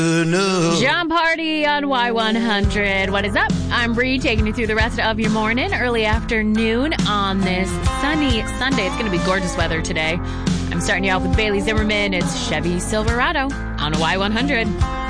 John Party on Y100. What is up? I'm Bree, taking you through the rest of your morning, early afternoon on this sunny Sunday. It's going to be gorgeous weather today. I'm starting you out with Bailey Zimmerman. It's Chevy Silverado on Y100.